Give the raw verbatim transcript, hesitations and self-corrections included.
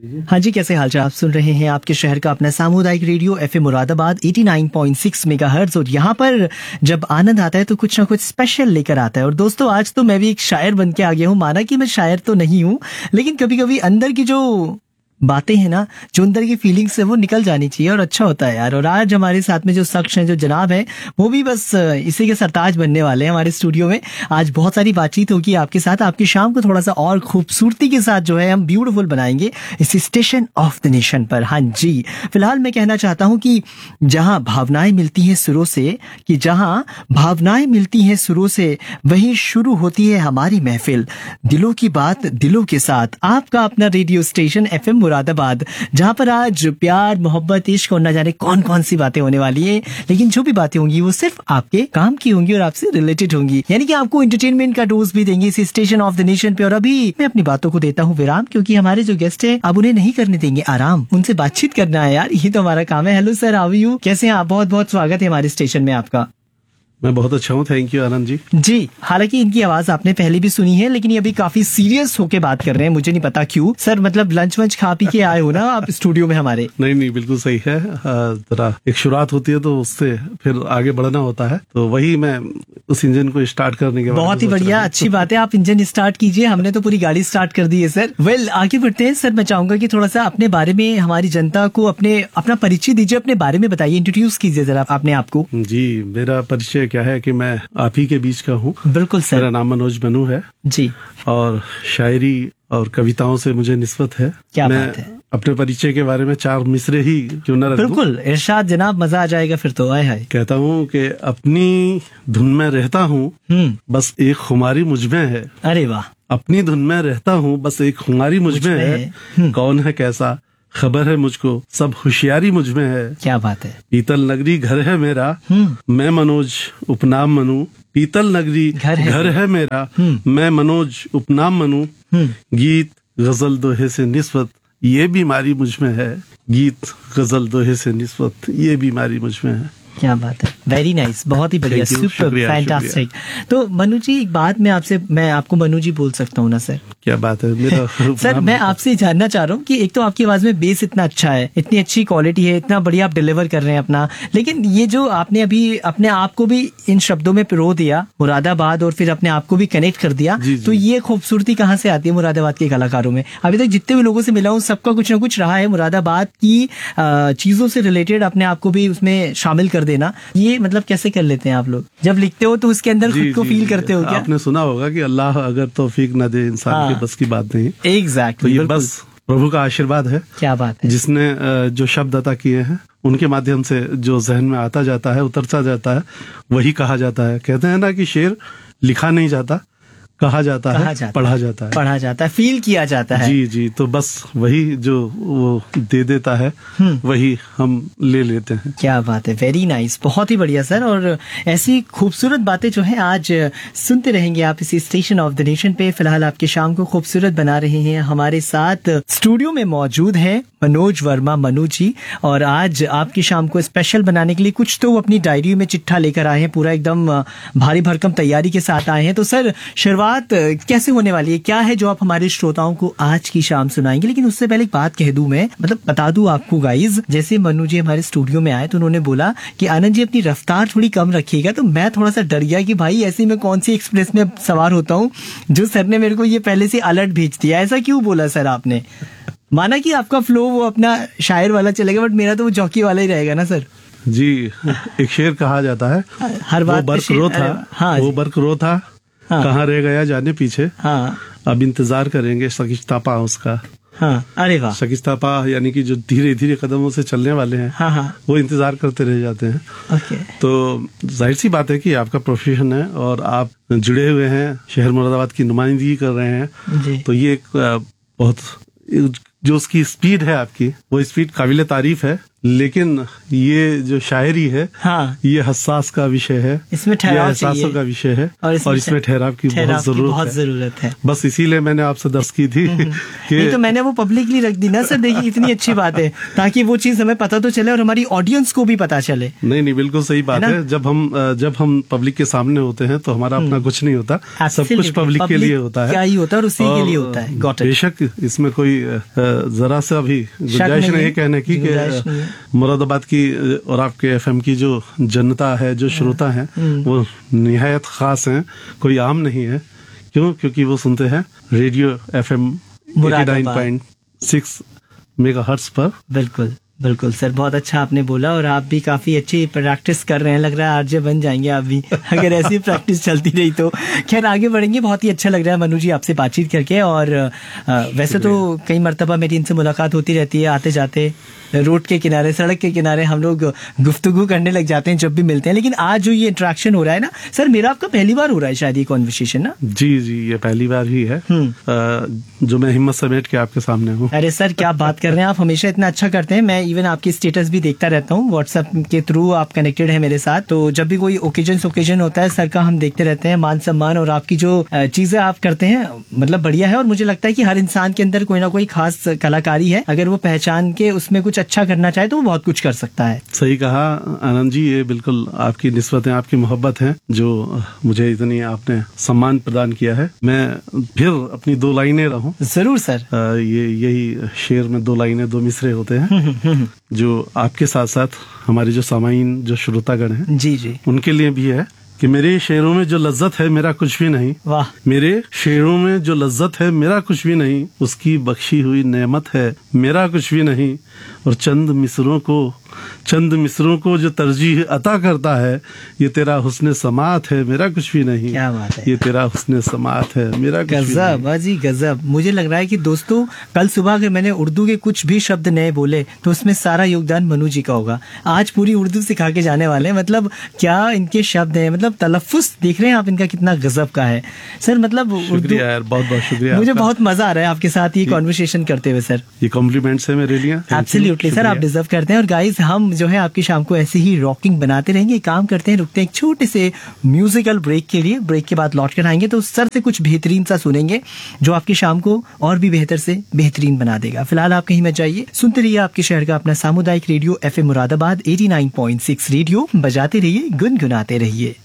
हाँ जी, कैसे हालचाल। आप सुन रहे हैं आपके शहर का अपना सामुदायिक रेडियो एफएम मुरादाबाद नवासी पॉइंट छह मेगाहर्ट्ज़। और यहाँ पर जब आनंद आता है तो कुछ ना कुछ स्पेशल लेकर आता है। और दोस्तों, आज तो मैं भी एक शायर बन के आ गया हूँ। माना कि मैं शायर तो नहीं हूँ, लेकिन कभी कभी अंदर की जो बातें हैं ना, जो अंदर की फीलिंग्स है, वो निकल जानी चाहिए और अच्छा होता है यार। और आज हमारे साथ में जो शख्स हैं, जो जनाब है, वो भी बस इसी के सरताज बनने वाले हैं हमारे स्टूडियो में। आज बहुत सारी बातचीत होगी आपके साथ। आपकी शाम को थोड़ा सा और खूबसूरती के साथ जो है हम ब्यूटीफुल बनाएंगे इस स्टेशन ऑफ द नेशन पर। हाँ जी, फिलहाल मैं कहना चाहता हूँ कि जहाँ भावनाएं मिलती हैं सुरों से, कि जहाँ भावनाएं मिलती हैं सुरों से, वहीं शुरू होती है हमारी महफिल। दिलों की बात दिलों के साथ, आपका अपना रेडियो स्टेशन एफएम मुरादाबाद, जहां पर आज प्यार, मोहब्बत, इश्क और न जाने कौन कौन सी बातें होने वाली हैं। लेकिन जो भी बातें होंगी वो सिर्फ आपके काम की होंगी और आपसे रिलेटेड होंगी, यानी कि आपको एंटरटेनमेंट का डोज भी देंगे इस स्टेशन ऑफ द नेशन पे। और अभी मैं अपनी बातों को देता हूँ विराम, क्योंकि हमारे जो गेस्ट है अब उन्हें नहीं करने देंगे आराम, उनसे बातचीत करना है यार, ये तो हमारा काम है। Hello sir, how are you, कैसे हैं आप? बहुत बहुत स्वागत है हमारे स्टेशन में आपका। मैं बहुत अच्छा हूँ, थैंक यू आनंद जी। जी, हालांकि इनकी आवाज आपने पहले भी सुनी है, लेकिन ये अभी काफी सीरियस होके बात कर रहे हैं, मुझे नहीं पता क्यों। सर, मतलब लंच वंच खा पी के आए हो ना आप स्टूडियो में हमारे? नहीं नहीं, बिल्कुल सही है। जरा एक शुरुआत होती है तो उससे फिर आगे बढ़ना होता है, तो वही मैं उस इंजन को स्टार्ट करने के बाद। बहुत ही बढ़िया, अच्छी बात है, आप इंजन स्टार्ट कीजिए, हमने तो पूरी गाड़ी स्टार्ट कर दी है सर। वेल, आगे बढ़ते हैं सर। मैं चाहूंगा कि थोड़ा सा अपने बारे में हमारी जनता को अपने अपना परिचय दीजिए, अपने बारे में बताइए, इंट्रोड्यूस कीजिए जरा अपने आप को। जी, मेरा परिचय क्या है कि मैं आप ही के बीच का हूँ। बिल्कुल सर। मेरा नाम मनोज बनू है जी, और शायरी और कविताओं से मुझे निस्बत है। क्या मैं बात है। अपने परिचय के बारे में चार मिसरे ही क्यों न रख दूं? बिल्कुल, इरशाद जनाब, मजा आ जाएगा फिर तो। आए हाय। कहता हूँ कि अपनी धुन में रहता हूँ, बस एक खुमारी मुझ में है। अरे वाह। अपनी धुन में रहता हूँ, बस एक खुमारी मुझ में है। कौन है कैसा खबर है मुझको, सब होशियारी मुझ में है। क्या बात है। पीतल नगरी घर है मेरा, मैं मनोज उपनाम मनू। पीतल नगरी घर है, घर है मेरा, मैं मनोज उपनाम मनू। गीत गजल दोहे से निस्बत, ये बीमारी मुझ में है। गीत गजल दोहे से निस्बत, ये बीमारी मुझ में है। क्या बात है, वेरी नाइस, बहुत ही बढ़िया, सुपर, फैंटास्टिक। तो मनु जी, एक बात मैं आपसे, मैं आपको मनु जी बोल सकता हूँ ना सर? क्या बात है, मेरा सर मैं आपसे जानना चाह रहा हूँ कि एक तो आपकी आवाज में बेस इतना अच्छा है, इतनी अच्छी क्वालिटी है, इतना बढ़िया आप डिलीवर कर रहे हैं अपना, लेकिन ये जो आपने अभी अपने आप को भी इन शब्दों में पिरो दिया, मुरादाबाद, और फिर अपने आप को भी कनेक्ट कर दिया, जी, जी। तो ये खूबसूरती कहाँ से आती है मुरादाबाद के कलाकारों में? अभी तक जितने भी लोगों से मिला हूँ, सबका कुछ ना कुछ रहा है मुरादाबाद की चीजों से रिलेटेड, अपने आप को भी उसमें शामिल कर देना। ये मतलब कैसे कर लेते हैं आप लोग? जब लिखते हो तो उसके अंदर खुद को फील करते हो क्या? आपने सुना होगा कि अल्लाह अगर तौफीक न दे, इंसान हाँ, के बस की बात नहीं। एग्जैक्टली, तो ये बस प्रभु का आशीर्वाद है। क्या बात है। जिसने जो शब्द अता किए हैं, उनके माध्यम से जो जहन में आता जाता है, उतरता जाता है, वही कहा जाता है। कहते हैं ना कि शेर लिखा नहीं जाता, कहा जाता कहा है, जाता पढ़ा जाता है, पढ़ा जाता है, फील किया जाता है। जी जी, तो बस वही जो वो दे देता है, वही हम ले लेते हैं। क्या बात है, वेरी नाइस, बहुत ही बढ़िया सर। और ऐसी खूबसूरत बातें जो है आज सुनते रहेंगे आप इसी स्टेशन ऑफ द नेशन पे। फिलहाल आपकी शाम को खूबसूरत बना रहे हैं, हमारे साथ स्टूडियो में मौजूद है मनोज वर्मा, मनु जी। और आज आपकी शाम को स्पेशल बनाने के लिए कुछ तो अपनी डायरी में चिट्ठा लेकर आए हैं, पूरा एकदम भारी भरकम तैयारी के साथ आए हैं। तो सर, शुरुआत कैसे होने वाली है, क्या है जो आप हमारे श्रोताओं को आज की शाम सुनाएंगे? लेकिन उससे पहले एक बात कह दूं, मैं मतलब बता दूं आपको गाइज, जैसे मनु जी हमारे स्टूडियो में आए तो उन्होंने बोला कि आनंद जी अपनी रफ्तार थोड़ी कम रखिएगा, तो मैं थोड़ा सा डर गया कि भाई ऐसे में कौन सी एक्सप्रेस में सवार होता हूँ, जो सर ने मेरे को ये पहले से अलर्ट भेज दिया। ऐसा क्यों बोला सर आपने? माना कि आपका फ्लो वो अपना शायर वाला चलेगा, बट मेरा तो वो जॉकी वाला ही रहेगा ना सर। जी, एक शेर कहा जाता है, हर बात वो बरकरो था, हाँ, वो बरकरो था, हाँ, कहाँ रह गया जाने पीछे, हाँ, अब इंतजार करेंगे शकिस्तापा उसका। हाँ, अरे वाह। शकिस्तापा यानी कि जो धीरे धीरे कदमों से चलने वाले हैं, हाँ, हाँ, वो इंतजार करते रह जाते हैं। ओके। तो जाहिर सी बात है कि आपका प्रोफेशन है और आप जुड़े हुए हैं, शहर मुरादाबाद की नुमाइंदगी कर रहे हैं जी। तो ये एक बहुत, जो उसकी स्पीड है आपकी, वो स्पीड काबिले तारीफ है। लेकिन ये जो शायरी है, हाँ, ये हसास का विषय है, इसमें ठहराव एहसासों का विषय है, और इसमें, और इसमें ठहराव की ठहराव बहुत जरूरत बहुत है। जरूरत है। बस इसीलिए मैंने आपसे दर्ज की थी कि नहीं तो मैंने वो पब्लिकली रख दी ना सर, देखिए इतनी अच्छी बात है, ताकि वो चीज हमें पता तो चले और हमारी ऑडियंस को भी पता चले। नहीं नहीं, बिल्कुल सही बात है, है। जब हम जब हम पब्लिक के सामने होते हैं तो हमारा अपना कुछ नहीं होता, सब कुछ पब्लिक के लिए होता है, क्या ही होता है और उसी के लिए होता है। बेशक इसमें कोई जरा सा भी गुंजाइश नहीं है कहने की कि मुरादाबाद की और आपके एफएम की जो जनता है, जो श्रोता है, वो निहायत खास हैं, कोई आम नहीं है। क्यों? क्योंकि वो सुनते हैं radio FM eighty nine point six megahertz पर। बिल्कुल बिल्कुल सर, बहुत अच्छा आपने बोला, और आप भी काफी अच्छी प्रैक्टिस कर रहे हैं, लग रहा है आरजे बन जाएंगे आप भी अगर ऐसी प्रैक्टिस चलती रही तो। खैर आगे बढ़ेंगे, बहुत ही अच्छा लग रहा है मनु जी आपसे बातचीत करके। और आ, वैसे तो कई मर्तबा मेरी इनसे मुलाकात होती रहती है, आते जाते रोड के किनारे, सड़क के किनारे हम लोग गुफ्तगू करने लग जाते हैं जब भी मिलते हैं। लेकिन आज जो ये इंटरेक्शन हो रहा है ना सर, मेरा आपका पहली बार हो रहा है शायद ये कॉन्वर्सेशन ना? जी जी, ये पहली बार ही है जो मैं हिम्मत समेट के आपके सामने हूँ। अरे सर क्या बात कर रहे हैं आप, हमेशा इतना अच्छा करते हैं। मैं इवन आपकी स्टेटस भी देखता रहता हूँ, व्हाट्सएप के थ्रू आप कनेक्टेड है मेरे साथ, तो जब भी कोई ओकेजन ओकेजन होता है सर का हम देखते रहते हैं। मान सम्मान और आपकी जो चीजें आप करते हैं मतलब बढ़िया है, और मुझे लगता है कि हर इंसान के अंदर कोई ना कोई खास कलाकारी है, अगर वो पहचान के उसमें कुछ अच्छा करना चाहे तो वो बहुत कुछ कर सकता है। सही कहा आनंद जी, ये बिल्कुल आपकी निस्बत है, आपकी मोहब्बत है जो मुझे इतनी आपने सम्मान प्रदान किया है। मैं फिर अपनी दो लाइनें रहूं। जरूर सर। आ, ये यही शेर में दो लाइनें, दो मिसरे होते हैं जो आपके साथ साथ हमारे जो सामाईन, जो श्रोतागण हैं, जी जी, उनके लिए भी है कि मेरे शेरों में जो लज्जत है मेरा कुछ भी नहीं। वाह। मेरे शेरों में जो लज्जत है मेरा कुछ भी नहीं, उसकी बख्शी हुई नेमत है मेरा कुछ भी नहीं, और चंद मिसरों को चंद मिसरों को जो तरजीह अता करता है, ये तेरा हुस्न समात है मेरा कुछ भी नहीं। क्या बात है, ये तेरा हुस्न समात है मेरा कुछ भी नहीं। गजब अजी गजब। मुझे लग रहा है कि दोस्तों कल सुबह अगर मैंने उर्दू के कुछ भी शब्द नए बोले तो उसमें सारा योगदान मनु जी का होगा। आज पूरी उर्दू सिखा के जाने वाले हैं। मतलब क्या इनके शब्द हैं, मतलब तलफ्फुज देख रहे हैं आप इनका कितना गजब का है सर। मतलब उर्दू यार, बहुत बहुत शुक्रिया। मुझे बहुत मजा आ रहा है आपके साथ ये कॉन्वर्सेशन करते हुए सर। ये कॉम्प्लीमेंट्स है मेरे लिए। एब्सोल्युटली सर, आप डिजर्व करते हैं। और गाइस हम जो है आपकी शाम को ऐसे ही रॉकिंग बनाते रहेंगे। काम करते हैं, रुकते हैं एक छोटे से म्यूजिकल ब्रेक के लिए। ब्रेक के बाद लौट कर आएंगे तो सर से कुछ बेहतरीन सा सुनेंगे जो आपकी शाम को और भी बेहतर से बेहतरीन बना देगा। फिलहाल आप कहीं मत जाइए, सुनते रहिए आपके शहर का अपना सामुदायिक radio FM Moradabad eighty nine point six radio. बजाते रहिए, गुनगुनाते रहिए।